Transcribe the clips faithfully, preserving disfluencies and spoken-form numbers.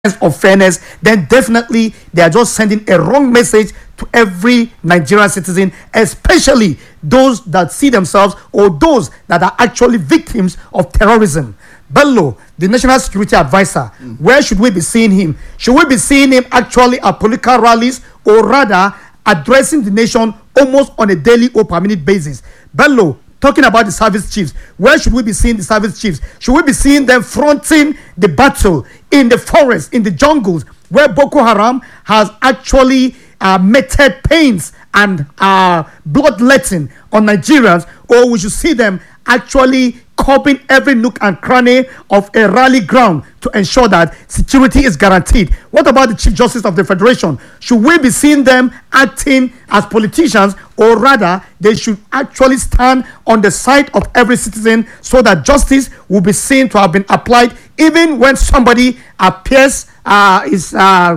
of fairness, then definitely they are just sending a wrong message to every Nigerian citizen, especially those that see themselves or those that are actually victims of terrorism. Bello, the National Security Advisor, mm. where should we be seeing him? Should we be seeing him actually at political rallies, or rather addressing the nation almost on a daily or per minute basis? Bello, talking about the service chiefs, where should we be seeing the service chiefs? Should we be seeing them fronting the battle in the forest, in the jungles, where Boko Haram has actually uh, meted pains and uh, bloodletting on Nigerians? Or we should see them actually coping every nook and cranny of a rally ground to ensure that security is guaranteed? What about the Chief Justice of the Federation? Should we be seeing them acting as politicians, or rather they should actually stand on the side of every citizen so that justice will be seen to have been applied even when somebody appears uh, is uh,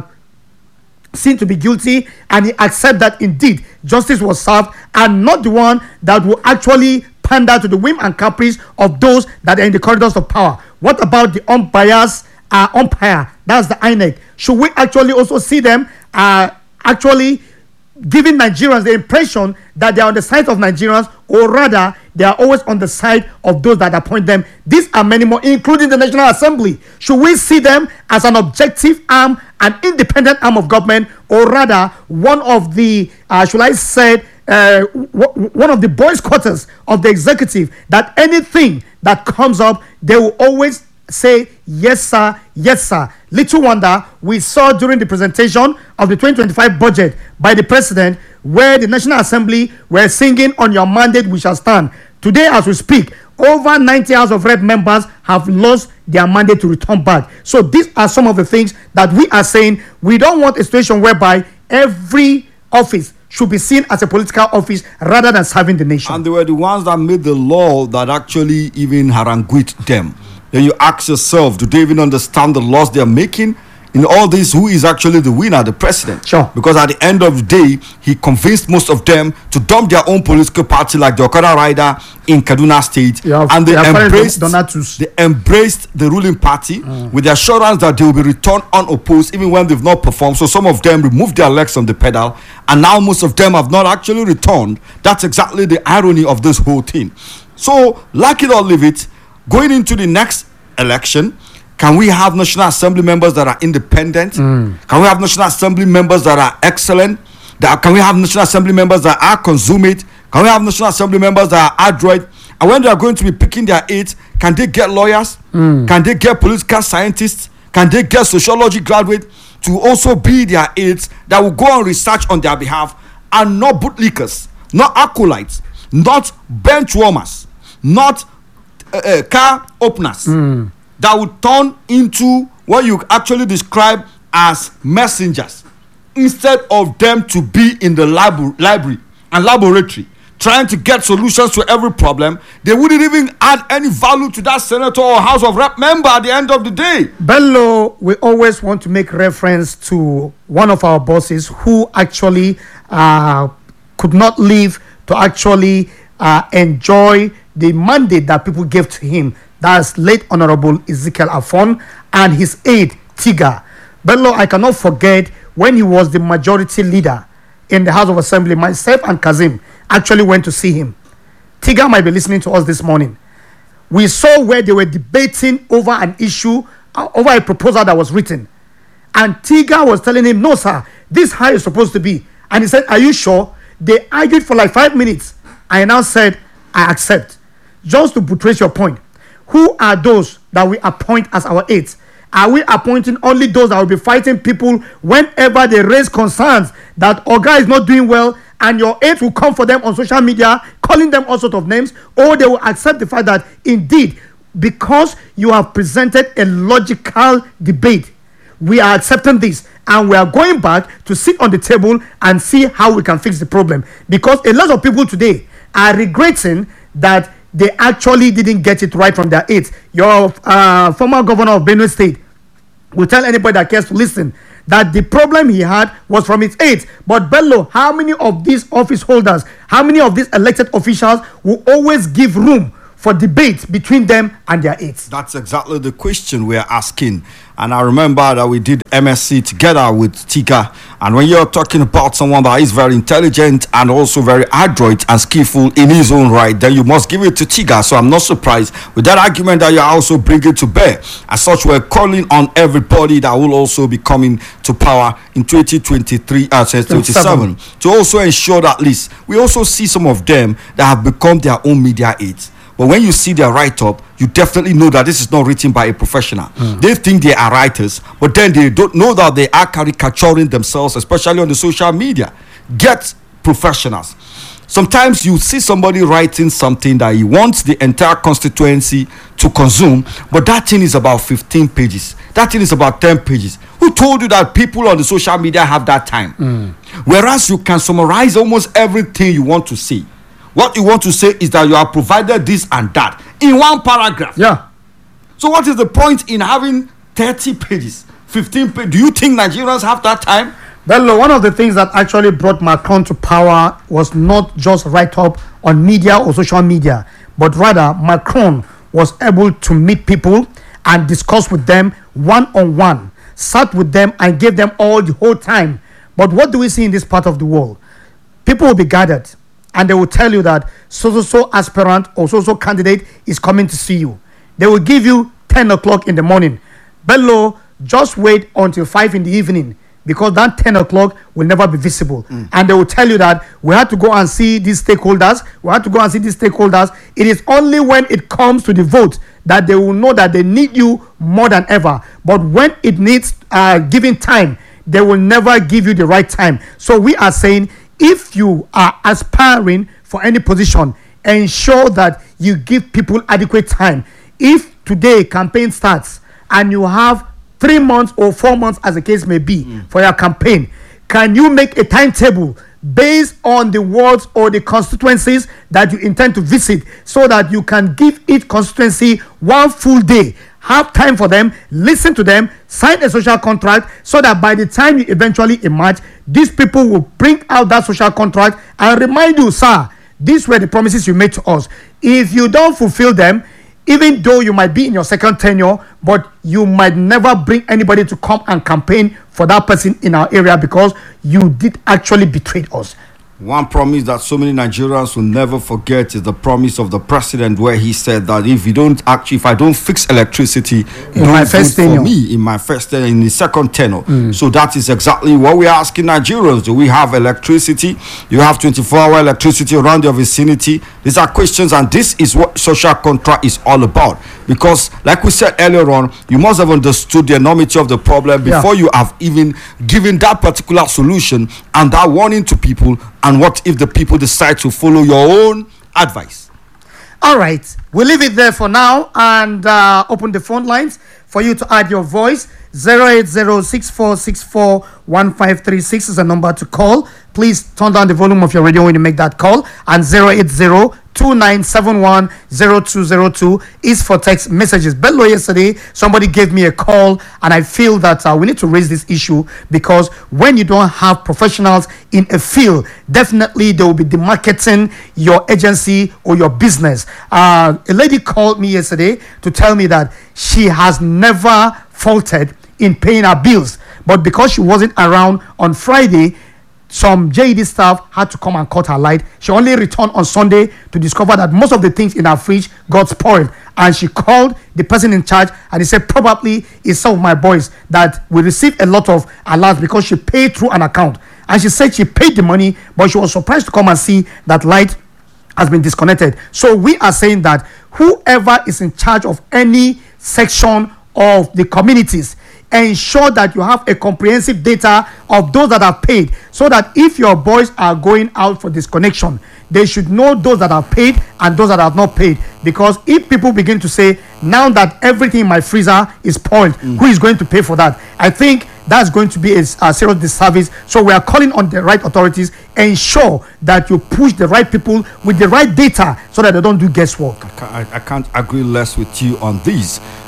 seen to be guilty, and he accept that indeed justice was served, and not the one that will actually pander to the whim and caprice of those that are in the corridors of power? What about the umpires, uh, umpire, that's the I N E C? Should we actually also see them uh, actually giving Nigerians the impression that they are on the side of Nigerians, or rather they are always on the side of those that appoint them? These are many more, including the National Assembly. Should we see them as an objective arm, an independent arm of government, or rather one of the, uh, should I say, uh, w- one of the boys' quarters of the executive, that anything that comes up, they will always say, yes, sir, yes, sir. Little wonder, we saw during the presentation of the twenty twenty-five budget by the president, where the National Assembly were singing, "On your mandate we shall stand." Today, as we speak, over ninety House of Rep members have lost their mandate to return back. So these are some of the things that we are saying. We don't want a situation whereby every office should be seen as a political office rather than serving the nation. And they were the ones that made the law that actually even harangued them. Then you ask yourself, do they even understand the laws they are making? In all this, who is actually the winner? The president. Sure. Because at the end of the day, he convinced most of them to dump their own political party, like the Okada Rider in Kaduna State. Have, and they embraced, Donatus. they embraced the ruling party mm. with the assurance that they will be returned unopposed, even when they've not performed. So some of them removed their legs from the pedal, and now most of them have not actually returned. That's exactly the irony of this whole thing. So, like it or leave it, going into the next election, can we have National Assembly members that are independent? Mm. Can we have National Assembly members that are excellent? That, can we have National Assembly members that are consummate? Can we have National Assembly members that are adroit? And when they are going to be picking their aides, can they get lawyers? Mm. Can they get political scientists? Can they get sociology graduates to also be their aides that will go and research on their behalf, and not bootlickers, not acolytes, not bench warmers, not uh, uh, car openers? Mm. That would turn into what you actually describe as messengers, instead of them to be in the lab- library and laboratory trying to get solutions to every problem. They wouldn't even add any value to that senator or House of Rep member at the end of the day. Bello, we always want to make reference to one of our bosses who actually uh, could not live to actually uh, enjoy the mandate that people gave to him. That's late Honorable Ezekiel Afon and his aide, Tiga. Bello, I cannot forget when he was the majority leader in the House of Assembly, myself and Kazim actually went to see him. Tiga might be listening to us this morning. We saw where they were debating over an issue, uh, over a proposal that was written. And Tiga was telling him, no, sir, this is how it's supposed to be. And he said, are you sure? They argued for like five minutes. I now said, I accept. Just to buttress your point, who are those that we appoint as our aides? Are we appointing only those that will be fighting people whenever they raise concerns that Oga is not doing well, and your aides will come for them on social media, calling them all sorts of names, or they will accept the fact that indeed, because you have presented a logical debate, we are accepting this, and we are going back to sit on the table and see how we can fix the problem? Because a lot of people today are regretting that they actually didn't get it right from their aides. Your uh, former governor of Benue State will tell anybody that cares to listen that the problem he had was from his aides. But Bello, how many of these office holders, how many of these elected officials will always give room for debate between them and their aides? That's exactly the question we're asking. And I remember that we did M S C together with Tika. And when you're talking about someone that is very intelligent and also very adroit and skillful in his own right, then you must give it to Tika. So I'm not surprised with that argument that you're also bringing to bear. As such, we're calling on everybody that will also be coming to power in twenty twenty-three, uh, twenty-seven, to also ensure that at least we also see some of them that have become their own media aides. But when you see their write-up, you definitely know that this is not written by a professional. Mm. They think they are writers, but then they don't know that they are caricaturing themselves, especially on the social media. Get professionals. Sometimes you see somebody writing something that he wants the entire constituency to consume, but that thing is about fifteen pages. That thing is about ten pages. Who told you that people on the social media have that time? Mm. Whereas you can summarize almost everything you want to say. What you want to say is that you have provided this and that in one paragraph. Yeah. So what is the point in having thirty pages, fifteen pages? Do you think Nigerians have that time? Bello, one of the things that actually brought Macron to power was not just write up on media or social media, but rather Macron was able to meet people and discuss with them one-on-one, sat with them and gave them all the whole time. But what do we see in this part of the world? People will be gathered and they will tell you that so-so-so aspirant or so-so candidate is coming to see you. They will give you ten o'clock in the morning. Bello, just wait until five in the evening, because that ten o'clock will never be visible. Mm. And they will tell you that we have to go and see these stakeholders. We have to go and see these stakeholders. It is only when it comes to the vote that they will know that they need you more than ever. But when it needs uh, giving time, they will never give you the right time. So we are saying, if you are aspiring for any position, ensure that you give people adequate time. If today campaign starts and you have three months or four months, as the case may be, mm. for your campaign, can you make a timetable based on the wards or the constituencies that you intend to visit, so that you can give each constituency one full day, have time for them, listen to them, sign a social contract, so that by the time you eventually emerge, these people will bring out that social contract and remind you, sir, these were the promises you made to us. If you don't fulfill them, even though you might be in your second tenure, but you might never bring anybody to come and campaign for that person in our area, because you did actually betray us. One promise that so many Nigerians will never forget is the promise of the president, where he said that if you don't actually, if I don't fix electricity in my first tenure, for me in my first tenure, in the second tenure. Mm. So that is exactly what we are asking Nigerians. Do we have electricity? You have twenty-four hour electricity around your vicinity? These are questions, and this is what social contract is all about. Because, like we said earlier on, you must have understood the enormity of the problem before yeah. you have even given that particular solution and that warning to people. And what if the people decide to follow your own advice? All right, we'll leave it there for now and uh, open the phone lines for you to add your voice. zero eight zero, six four six four, one five three six is a number to call. Please turn down the volume of your radio when you make that call. And zero eight zero, two nine seven one, zero two zero two is for text messages. Bello, yesterday, somebody gave me a call, and I feel that uh, we need to raise this issue, because when you don't have professionals in a field, definitely they will be demarketing your agency or your business. Uh, a lady called me yesterday to tell me that she has never faltered in paying her bills, but because she wasn't around on Friday, some J E D staff had to come and cut her light. She only returned on Sunday to discover that most of the things in her fridge got spoiled. And she called the person in charge, and he said probably it's some of my boys that will receive a lot of alerts because she paid through an account. And she said she paid the money, but she was surprised to come and see that light has been disconnected. So we are saying that whoever is in charge of any section of the communities, ensure that you have a comprehensive data of those that are paid, so that if your boys are going out for disconnection, they should know those that are paid and those that are not paid. Because if people begin to say, now that everything in my freezer is spoiled, mm. who is going to pay for that? I think that's going to be a, a serious disservice. So we are calling on the right authorities, ensure that you push the right people with the right data, so that they don't do guesswork. I can't, I, I can't agree less with you on this.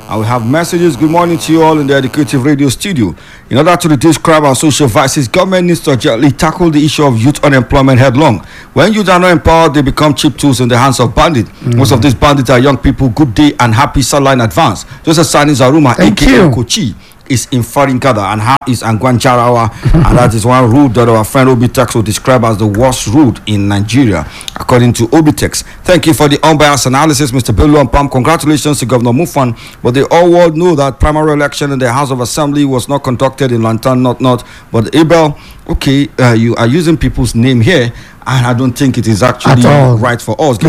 And we have messages. Good morning to you all in the Educative Radio studio. In order to reduce crime and social vices, government needs to urgently tackle the issue of youth unemployment headlong. When youth are not empowered, they become cheap tools in the hands of bandits. Mm. Most of these bandits are young people. Good day and happy Salah in advance. Joseph Sani Zaruma, Thank aka you. Kochi, is in Faringada, and how is Angwanjarawa, and that is one route that our friend Obitex will describe as the worst route in Nigeria, according to Obitex. Thank you for the unbiased analysis, Mister Bello and Pam. Congratulations to Governor Mufan, but the whole world know that primary election in the House of Assembly was not conducted in Lantan, not not. But Abel, okay, uh, you are using people's name here, and I don't think it is actually right for us.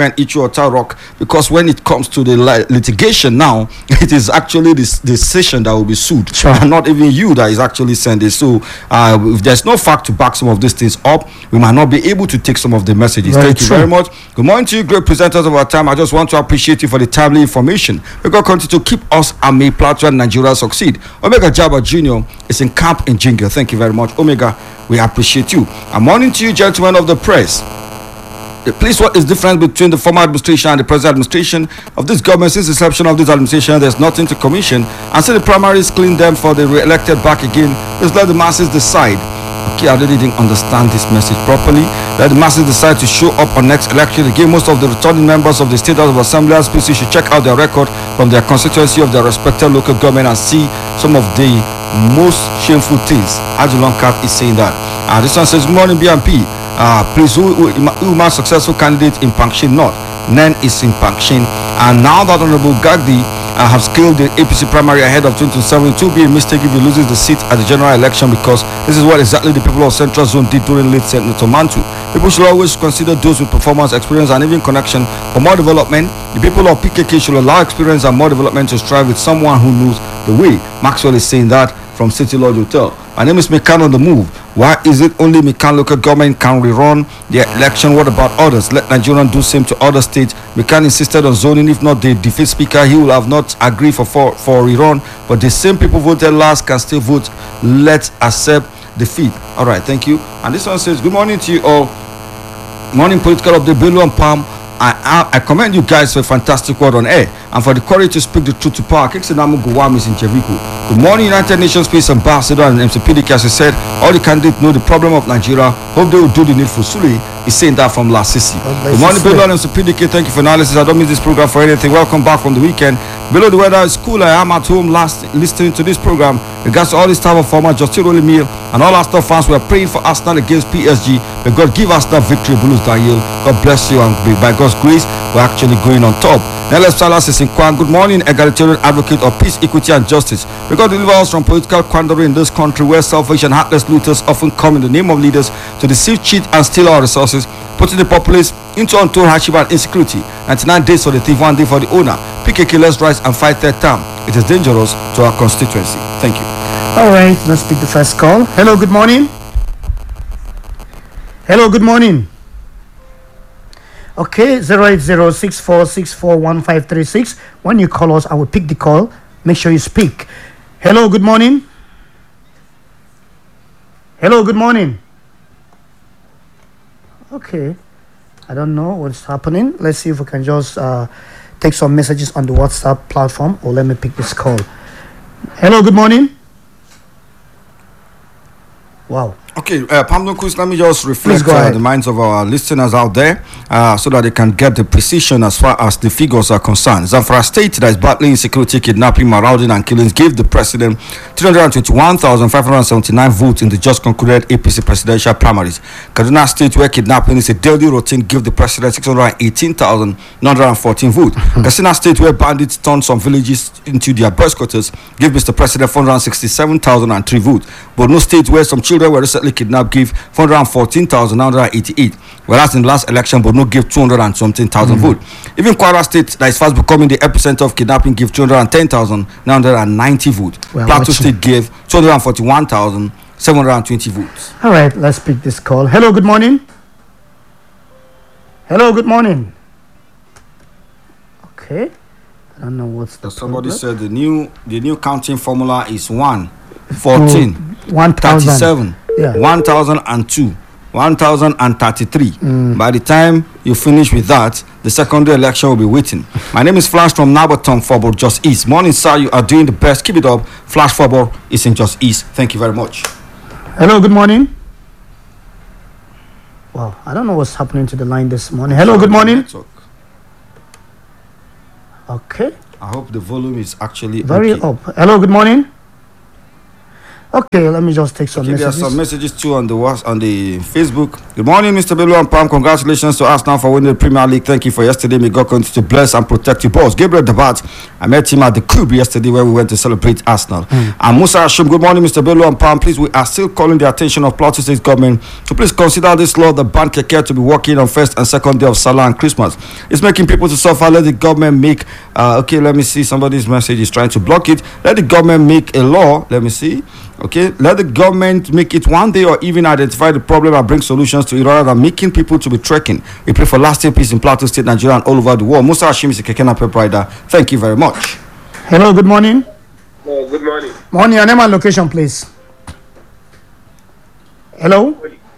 Rock, because when it comes to the litigation now, it is actually this decision that will be sued, sure. and not even you that is actually sending. So uh, if there's no fact to back some of these things up, we might not be able to take some of the messages. Very Thank true. you very much. Good morning to you, great presenters of our time. I just want to appreciate you for the timely information. We're going to continue to keep us and May Plateau and Nigeria succeed. Omega Jabba Junior is in camp in Jingle. Thank you very much, Omega. We appreciate you. I'm morning to you, gentlemen of the press. Please, what is the difference between the former administration and the present administration of this government? Since the inception of this administration, there's nothing to commission. And so the primaries clean them for the re-elected back again. Just let the masses decide. Okay, I really didn't understand this message properly. Let the masses decide to show up on next election again. Most of the returning members of the State House of Assembly S P C should check out their record from their constituency of their respected local government and see some of the most shameful things. Ajulon Cat is saying that. Uh, this one says, good morning, B M P. Uh, please, who, who, who my successful candidate in Pangshin North? Nen is in Pangshin. And now that Honorable Gagdi uh, have scaled the A P C primary ahead of twenty twenty-seven, it will be a mistake if he loses the seat at the general election, because this is what exactly the people of Central Zone did during late Senator Mantu. People should always consider those with performance, experience, and even connection for more development. The people of P K K should allow experience and more development to strive with someone who knows the way. Maxwell is saying that from City Lodge Hotel. My name is Mekan on the move. Why is it only Mekan local government can rerun the election? What about others? Let Nigerians do same to other states. Mekan insisted on zoning. If not, the defeat speaker, he will have not agreed for, for, for rerun. But the same people voted last can still vote. Let's accept defeat. All right, thank you. And this one says, good morning to you all. Morning political update, Bello and Palm. I, I, I commend you guys for a fantastic word on air and for the courage to speak the truth to power. Keksenamu Guwamis in Jericho. Good morning, United Nations Peace Ambassador and M C P D K. As you said, all the candidates know the problem of Nigeria. Hope they will do the needful. Sule is saying that from La Sisi. Good morning, Bello and M C P D K. Thank you for analysis. I don't miss this program for anything. Welcome back from the weekend. Below the weather is cool. I am at home last listening to this program. Regards to all this time of former Justin Rolly Meal and all Arsenal fans, we are praying for Arsenal against P S G. May God give us that victory, Bulus Daniel. God bless you, and by God's grace, we're actually going on top. Nellis Salas is in Kwan. Good morning, egalitarian advocate of peace, equity, and justice. May God deliver us from political quandary in this country where selfish and heartless looters often come in the name of leaders to deceive, cheat, and steal our resources, putting the populace into untold hardship and insecurity. ninety-nine days for the thief, one day for the owner. P K K, let's rise and fight third term. It is dangerous to our constituency. Thank you. All right, let's pick the first call. Hello, good morning. Hello, good morning. Okay, zero eight zero six four six four one five three six. When you call us, I will pick the call. Make sure you speak. Hello, good morning. Hello, good morning. Okay, I don't know what's happening. Let's see if we can just uh, take some messages on the WhatsApp platform, or let me pick this call. Hello, good morning. Wow. Okay, uh, Pamdon Quiz, let me just reflect uh, the minds of our listeners out there uh, so that they can get the precision as far as the figures are concerned. Zamfara State, that is battling insecurity, kidnapping, marauding, and killings, gave the president three hundred twenty-one thousand five hundred seventy-nine votes in the just concluded A P C presidential primaries. Kaduna State, where kidnapping is a daily routine, gave the president six hundred eighteen thousand nine hundred fourteen votes. Katsina State, where bandits turned some villages into their boys' quarters, gave Mister President four hundred sixty-seven thousand three votes. Borno State, where some children were recently kidnapped, gave four hundred fourteen thousand nine hundred eighty-eight, whereas in the last election Borno gave two hundred and something thousand mm-hmm. votes. Even Kwara State, that is fast becoming the epicenter of kidnapping, gave two hundred ten thousand nine hundred ninety votes. Well, Plateau State gave two hundred forty-one thousand seven hundred twenty votes. All right, let's pick this call. Hello, good morning. Hello, good morning. Okay, I don't know what's the somebody problem. said the new the new counting formula is one fourteen one thirty-seven yeah. one thousand two one thousand thirty-three. Mm. By the time you finish with that, the secondary election will be waiting. My name is Flash from Nabatong Football, Just East. Morning, sir. You are doing the best. Keep it up. Flash Football is in Just East. Thank you very much. Hello, good morning. Well, I don't know what's happening to the line this morning. Hello, good morning. Okay. I hope the volume is actually very okay. up. Hello, good morning. Okay, let me just take some okay, messages. There are some messages too on the on the Facebook. Good morning, Mister Bello and Pam. Congratulations to Arsenal for winning the Premier League. Thank you for yesterday. May God continue to bless and protect you, boss. Gabriel Dabat, I met him at the Cube yesterday where we went to celebrate Arsenal. Mm. And Musa Hashim, good morning, Mister Bello and Pam. Please, we are still calling the attention of Plateau State government to please consider this law that ban Keke to be working on first and second day of Salah and Christmas. It's making people to suffer. Let the government make, uh, okay, let me see. Somebody's message is trying to block it. Let the government make a law. Let me see. Okay, let the government make it one day or even identify the problem and bring solutions to it rather than making people to be trekking. We pray for lasting peace in Plateau State, Nigeria, and all over the world. Musa Hashim is a Keke Napep rider. Thank you very much. Hello, good morning. Oh, good morning. Morning, your name and location, please. Hello?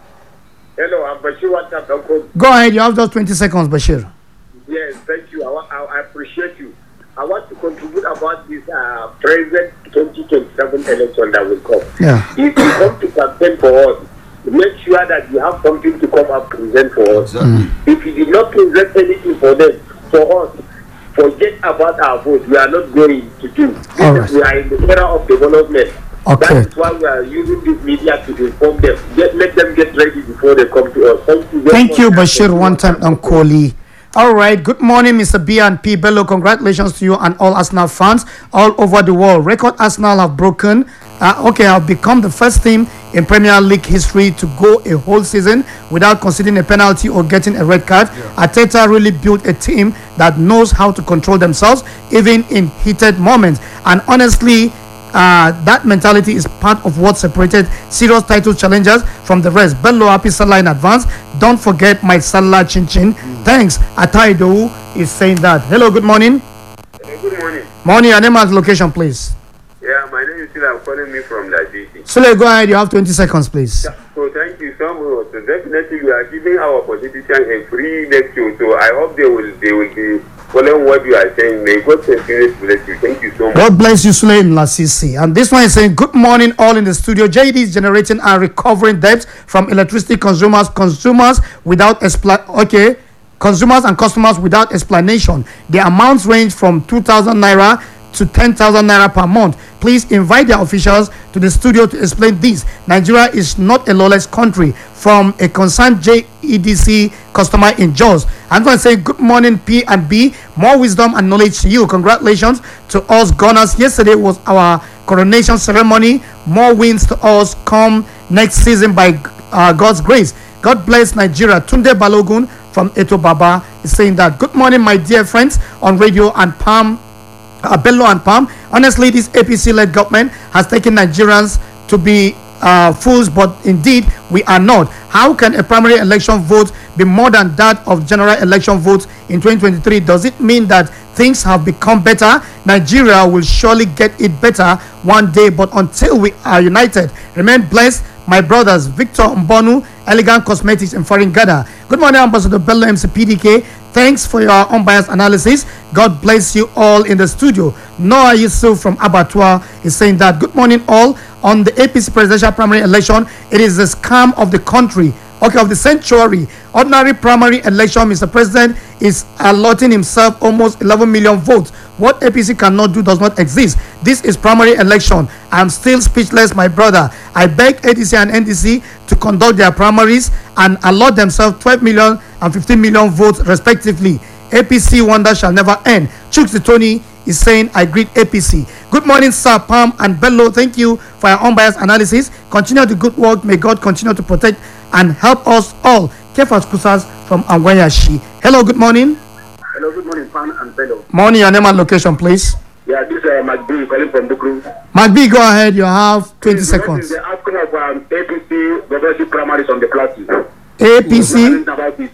Hello, I'm Bashir Watap. Go ahead, you have just twenty seconds, Bashir. Yes, thank you. I, I, I appreciate you. I want to contribute about this uh, present twenty twenty-seven election that will come. Yeah. If you come to campaign for us, make sure that you have something to come and present for us. Mm. If you did not present anything for them, for us, forget about our vote. We are not going to do. Right. We are in the era of development. Okay. That is why we are using this media to inform them. Get, let them get ready before they come to us. Thank you very Thank much. you, Bashir, one time, Unkoli. All right, good morning, Mister B and P Bello. Congratulations to you and all Arsenal fans all over the world. Record Arsenal have broken. Uh, okay, have become the first team in Premier League history to go a whole season without conceding a penalty or getting a red card. Yeah. Arteta really built a team that knows how to control themselves, even in heated moments. And honestly, Uh, that mentality is part of what separated serious title challengers from the rest. Bello, happy Salah in advance. Don't forget my Salah Chin Chin. Mm. Thanks. Ataido is saying that. Hello, good morning. Hello, good morning. Morning, your name and location, please. Yeah, my name is Sula. I'm calling me from Lajiti. Sule, go ahead. You have twenty seconds, please. Yeah, so thank you so much. So definitely, we are giving our politicians a free lecture. So I hope they will they will be following what you are saying. May God continue to bless you. Thank you so much. God bless you, Sule in Lasisi. And this one is saying, good morning, all in the studio. J D is generating and recovering debts from electricity consumers, consumers without expla okay, consumers and customers without explanation. The amounts range from two thousand naira to ten thousand naira per month. Please invite the officials to the studio to explain this. Nigeria is not a lawless country. From a concerned J E D C customer in Jos. I'm going to say good morning, P and B. More wisdom and knowledge to you. Congratulations to us Gunners. Yesterday was our coronation ceremony. More wins to us come next season by uh, God's grace. God bless Nigeria. Tunde Balogun from Eto Baba is saying that. Good morning, my dear friends on radio and Palm. Uh, Bello and Palm. Honestly, this A P C-led government has taken Nigerians to be uh, fools, but indeed we are not. How can a primary election vote be more than that of general election votes in twenty twenty-three? Does it mean that things have become better? Nigeria will surely get it better one day, but until we are united, remain blessed, my brothers. Victor Mbonu, Elegant Cosmetics in Foreign Ghana. Good morning, Ambassador Bello, M C P D K. Thanks for your unbiased analysis. God bless you all in the studio. Noah Yusuf from Abattoir is saying that. Good morning, all. On the A P C presidential primary election, it is the scam of the country, okay, of the century. Ordinary primary election, Mister President is allotting himself almost eleven million votes. What A P C cannot do does not exist. This is primary election. I'm still speechless, my brother. I beg A D C and N D C to conduct their primaries and allot themselves twelve million and fifteen million votes respectively. A P C wonder shall never end. Chuks Tony is saying, I greet A P C. Good morning, Sir Pam and Bello. Thank you for your unbiased analysis. Continue the good work. May God continue to protect and help us all. Kefas Kusas from Angwayashi. Hello, good morning. Hello, good morning, Pam and Bello. Morning, your name and location, please. Yeah, this is uh, McBee calling from Bukuru. McBee, go ahead. You have twenty Please, seconds. The outcome of um, A P C governorship primaries on the plateau. A P C.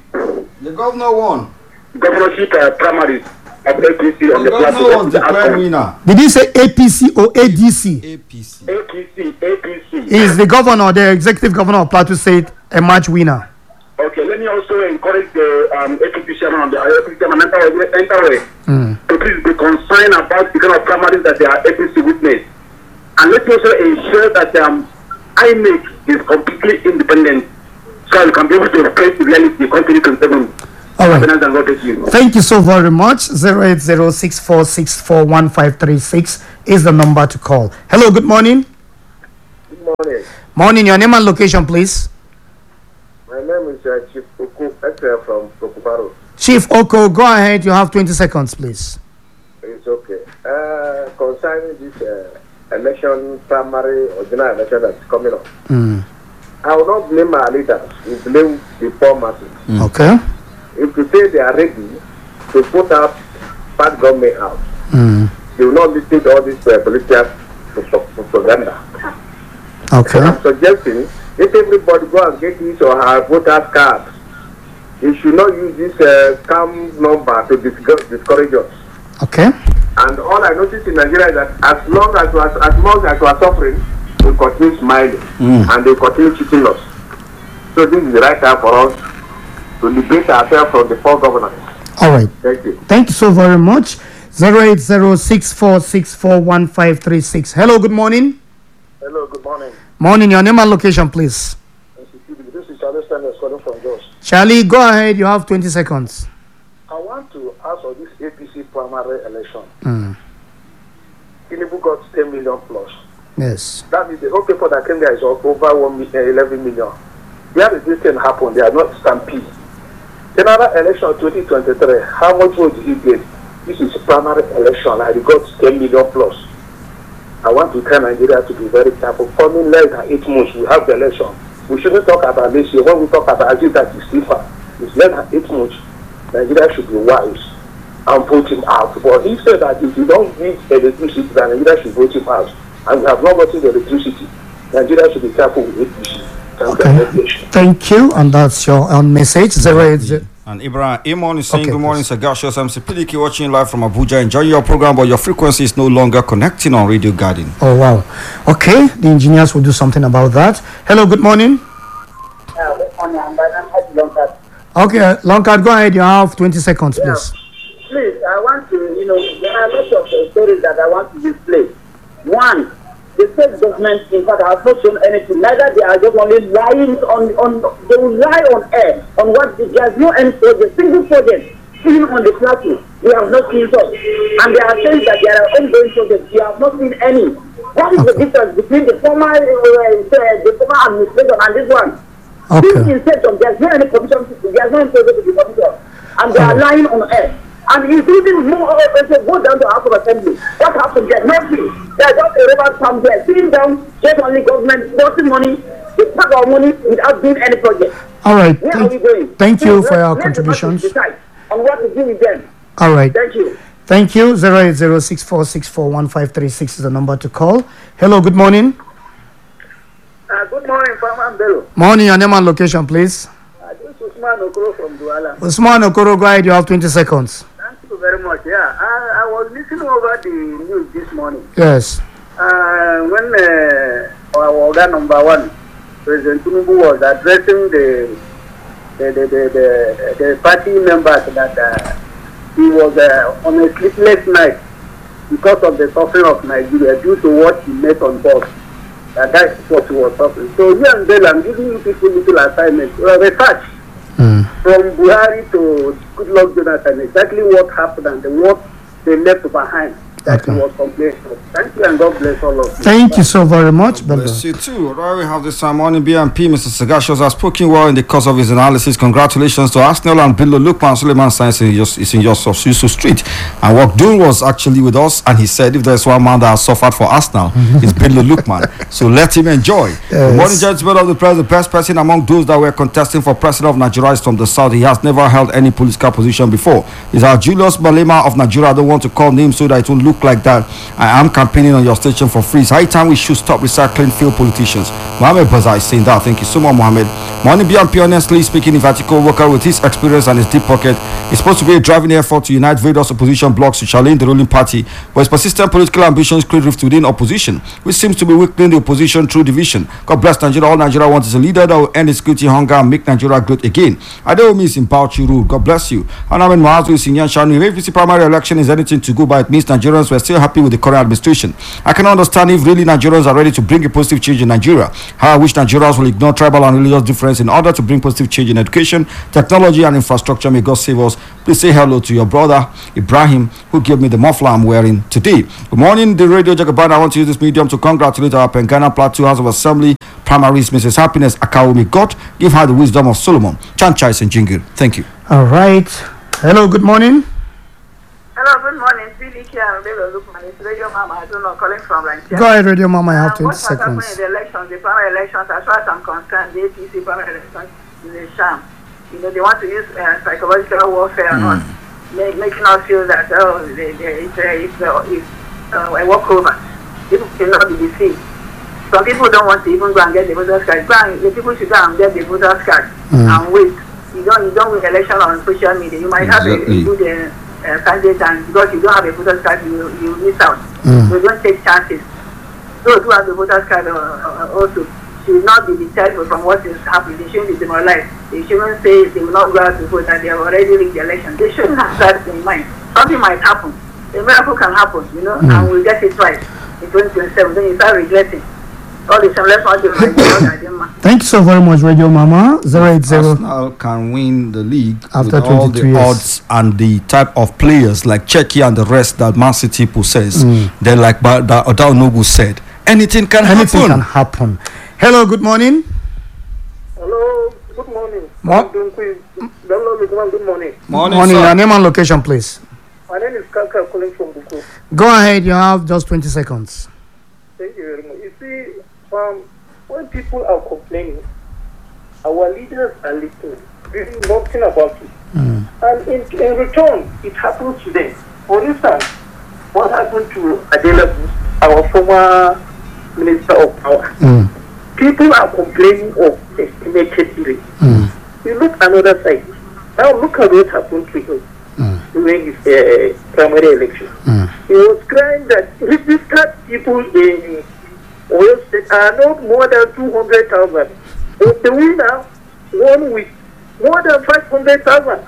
The governor won. Governorship uh, primaries of A P C on The the governor plateau. was the prime winner. Did you say A P C or A D C? A P C. A P C, A P C. Is the governor, the executive governor of Plateau State, a match winner? Okay, let me also encourage the um, A P C chairman of the A P C chairman enter enter Mm. to please be concerned about the kind of primaries that they are A P C witness, and let me also ensure that um, I M E C is completely independent, so you can be able to face the reality, continue to seven. All right. Thank you so very much. zero eight zero six four six four one five three six is the number to call. Hello, good morning. Good morning. Morning, your name and location, please. My name is uh, Chief Oku Eke from Kokubaro. Chief Oko, go ahead. You have twenty seconds, please. It's okay. Uh, concerning this uh, election, primary or general election that's coming up, Mm. I will not blame our leaders. We blame the poor masses. Mm. Okay. If you say they are ready to put out bad government out, Mm. they will not listen to all these uh, political propaganda. Okay. I'm suggesting if everybody go and get his or her voter's card, they should not use this uh, calm number to discourage, discourage us. Okay. And all I notice in Nigeria is that as long as we are, as long as we are suffering, we continue smiling Mm. and they continue cheating us. So this is the right time for us to liberate ourselves from the poor governance. All right. Thank you. Thank you so very much. zero eight zero six four six four one five three six. Hello, good morning. Hello, good morning. Morning, your name and location, please. This is Charlie Stanley calling from Jos. Charlie, go ahead. You have twenty seconds. I want to ask for this A P C primary election. Mm. Tinubu got ten million plus. Yes. That means the whole people that came there is over one million, eleven million. Where did this thing happen? They are not stampede. General election twenty twenty-three, how much vote did he get? This is primary election and he got ten million plus. I want to tell Nigeria to be very careful. Coming less than eight months, we have the election. We shouldn't talk about this year. When we talk about as if that is stiffer, it's less than eight months. Nigeria should be wise and vote him out. But he said that if you don't need electricity, then Nigeria should vote him out. And we have not gotten the electricity. Nigeria should be careful with A P C. Okay. Thank you. And that's your own message. zero eight zero. And Ibrahim Imon is saying, Okay, good morning, please. Sagashos. I'm Sipiliki watching live from Abuja. Enjoying your program, but your frequency is no longer connecting on Radio Garden. Oh, wow. Okay. The engineers will do something about that. Hello, good morning. Okay, Longcard, go ahead. You have twenty seconds, please. Please, I want to, you know, there are lots of uh, stories that I want to display. One, the state government, in fact, has not shown anything. Neither they are just only lying on, on they will lie on air on what there's no end project, single project, even on the plateau. We have not seen such. And they are saying that there are ongoing projects. We have not seen any. What is the difference between the former, uh, the former administration and this one? Okay. This inception, there's no any commission, there's no any project to be commission. And they are lying on air. And if even more uh, go down to House of Assembly, what happened there? Nothing. There's just a rubber stamp there, sitting down, just only government spending money, they pack our money without doing any project. All right. Where Thank, are we going? thank you So for let- your let the contributions. masses decide on what to do with them. All right. Thank you. Thank you. zero eight zero six four six four one five three six is the number to call. Hello, good morning. Uh, good morning, Farmer Bello. Morning, your name and location, please. Uh, this is Usman Okoro from Douala. Usman Okoro, go ahead. You have twenty seconds. Thank you very much. Yeah, I, I was listening over the news this morning. Yes. Uh, when uh, our organ number one, President Tinubu was addressing the the the, the, the, the party members that uh, he was uh, on a sleepless night because of the suffering of Nigeria due to what he met on board. Uh, that's what he was suffering. So you and Bell, I'm giving you people little assignments. Uh, research Mm. from Buhari to Goodluck Jonathan, exactly what happened and what they left behind that Okay. he was complaining of. Thank you and God bless all of you. Thank you so very much, Bello. Bless you too. Right, we have this time morning. B M P, Mister Sagashos, has spoken well in the course of his analysis. Congratulations to Arsenal and Billo Lukman. Suleiman Science is in Yusuf Yusuf Street. And Wakdul was actually with us, and he said if there's one man that has suffered for Arsenal, it's Billo Lukman. So let him enjoy. Good morning, gentlemen of the press. The best person among those that were contesting for president of Nigeria is from the south. He has never held any political position before. He's our Julius Malema of Nigeria. I don't want to call names so that it won't look like that. I am campaigning on your station for free. It's high time we should stop recycling failed politicians. Mohammed Baza is saying that. Thank you so much, Mohammed. Money beyond honestly speaking, if article worker with his experience and his deep pocket is supposed to be a driving effort to unite various opposition blocs to challenge the ruling party, but his persistent political ambitions create rift within opposition, which seems to be weakening the opposition through division. God bless Nigeria. All Nigeria wants is a leader that will end insecurity, hunger, and make Nigeria great again. Adeomi is in Bauchi Road. God bless you. And I'm in Mahazu is in Yanshanu. If this primary election is anything to go by, it means Nigerians were still happy with the current administration. I can understand if really Nigerians are ready to bring a positive change in Nigeria. How I wish Nigerians will ignore tribal and religious difference in order to bring positive change in education, technology, and infrastructure. May God save us. Please say hello to your brother Ibrahim, who gave me the muffler I'm wearing today. Good morning, the Radio Jagaban. I want to use this medium to congratulate our Pengana Plateau House of Assembly primaries, Missus Happiness Akaomi. God give her the wisdom of Solomon. Chanchais and Jingir. Thank you. All right. Hello, good morning. Hello, good morning. P D K and Bello Lukman. It's Radio Mama. I don't know, calling from Lancaster. Go ahead, Radio Mama. I have Uh, twenty what has happened seconds. in the elections, the primary elections, as far as I'm concerned, the A P C primary elections is a sham. You know, they want to use uh, psychological warfare on us, make, making us feel that, oh, they, they, it's, uh, it's, uh, it's uh, a walkover. People cannot be deceived. Some people don't want to even go and get the voter's card. Go and, the people should go and get the voter's card and wait. You don't, you don't win election on social media. You might have a, a good uh, uh, candidate, and because you don't have a voter's card, you, you miss out. So don't take chances. Those who have the voter's card uh, uh, also should not be deterred from what is happening. They shouldn't be demoralized. They shouldn't say they will not go out to vote and they have already rigged the election. They shouldn't have that in mind. Something might happen. A miracle can happen, you know, mm. and we'll get it right in twenty twenty-seven. Then you start regretting. All the same, let's not do it. Thank you so very much, Radio Mama. zero eight zero. Arsenal can win the league After with all twenty-two the years. odds and the type of players like Cheki and the rest that Man City possess. Then, like ba- that Odao Nobu said, anything can Anything happen. can happen. Hello, good morning. Hello, good morning. Mo- I'm doing quiz. Hello, good morning. Morning, Morning. sir. Your name and location, please. My name is Kaka calling from Buku. Go ahead. You have just twenty seconds. Thank you very much. You see, um, when people are complaining, our leaders are listening, doing nothing about it. Mm. And in, in return, it happens to them. For instance, what happened to Adela, our former Minister of Power? Mm. People are complaining of estimated rate. Mm. You look another side. Now look at what happened to him Mm. during his uh, primary election. Mm. He was crying that registered people in Oyo State are not more than two hundred thousand. But the winner won with more than five hundred thousand.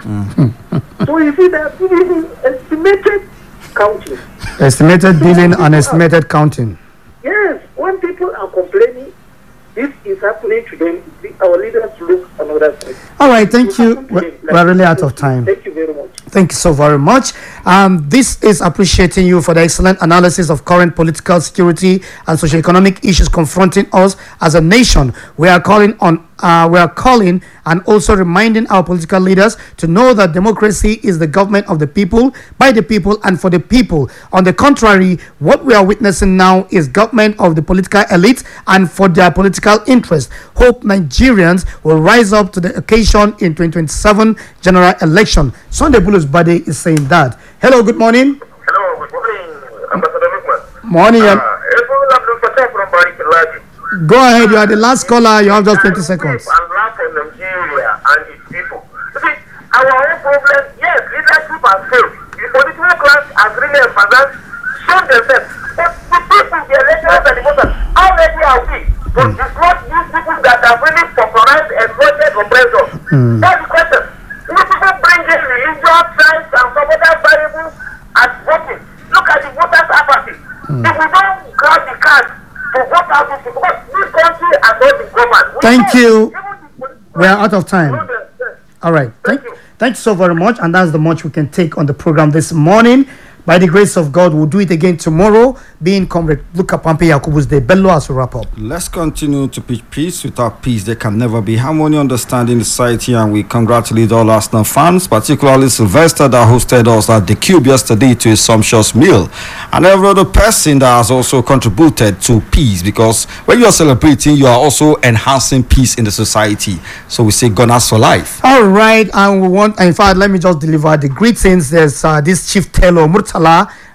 Mm. So you see that this is estimated counting. Estimated dealing and estimated counting. Yes, when people are complaining, this is happening to them. The, our leaders look another side. All right. Thank It you. happened to We're, them. we're really out of time. Thank you very much. Thank you so very much. Um, this is appreciating you for the excellent analysis of current political, security, and socio-economic issues confronting us as a nation. We are calling on, uh, we are calling and also reminding our political leaders to know that democracy is the government of the people, by the people, and for the people. On the contrary, what we are witnessing now is government of the political elite and for their political interest. Hope Nigerians will rise up to the occasion in twenty twenty-seven general election. Sunday Bulus Bade is saying that. Hello, good morning. Hello, good morning, Ambassador Lukman. Morning. Uh, um, Everyone Abdul Fattah from Bariki. Go ahead. You are the last caller. You have just twenty seconds. And laugh for Nigeria and its people. You see, our own problem, yes, leadership has failed. The political class has really emphasized, shown themselves. But the people, the electorate and the voters, how ready are we to dislodge these people that have really popularized, exploited, oppressed us? That's the question. We people bring in religion, tribes, and some other variables as voting. Look at the voters' apathy. If we don't grab the card to vote out these people, because this country has not been governed. We Thank know, you. even the political We are out of time. know themselves. All right. Thank, Thank you. thank you so very much. And that's the much we can take on the program this morning. By the grace of God, we'll do it again tomorrow. Being Comrade Luka Pampe Yakubus Day. Bello as we wrap up. Let's continue to preach peace. Without peace, there can never be harmony, understanding in society, and we congratulate all Arsenal fans, particularly Sylvester that hosted us at the Cube yesterday to a sumptuous meal, and every other person that has also contributed to peace, because when you are celebrating, you are also enhancing peace in the society. So we say Gunners for life. All right. And we want, in fact, let me just deliver the greetings. There's uh, this Chief Taylor Murtala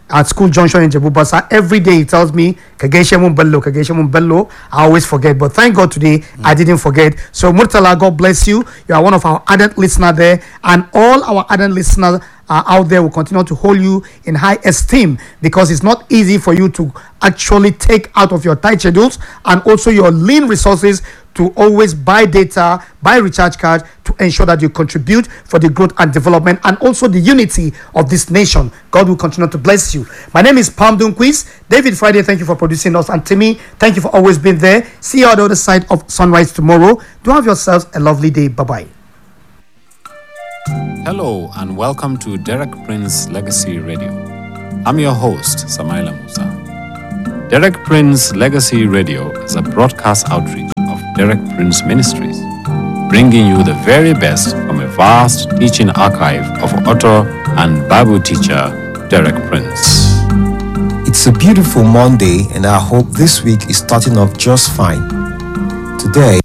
at School Junction in Jebubasa. Every day he tells me, Kageshe Mumbello, Kageshe Mumbello. I always forget, but thank God today mm. I didn't forget. So Murtala, God bless you. You are one of our ardent listeners there, and all our ardent listeners uh, out there will continue to hold you in high esteem, because it's not easy for you to actually take out of your tight schedules and also your lean resources to always buy data, buy recharge cards to ensure that you contribute for the growth and development and also the unity of this nation. God will continue to bless you. My name is Palm Dunquiz. David Friday, thank you for producing us. And Timmy, thank you for always being there. See you on the other side of sunrise tomorrow. Do have yourselves a lovely day. Bye-bye. Hello and welcome to Derek Prince Legacy Radio. I'm your host, Samaila Musa. Derek Prince Legacy Radio is a broadcast outreach of Derek Prince Ministries, bringing you the very best from a vast teaching archive of author and Bible teacher Derek Prince. It's a beautiful Monday, and I hope this week is starting off just fine. Today,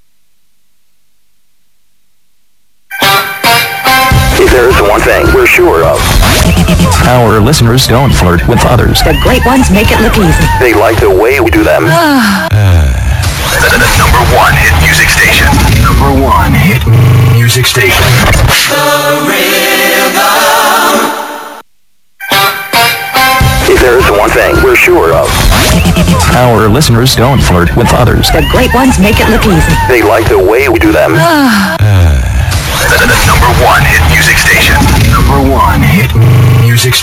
if there is one thing we're sure of, our listeners don't flirt with others. The great ones make it look easy. They like the way we do them. The, the, the number one hit music station. Number one hit music station. The Rhythm. If there is one thing we're sure of, our listeners don't flirt with others. The great ones make it look easy. They like the way we do them. the, the, the number one hit music station. Number one hit music station.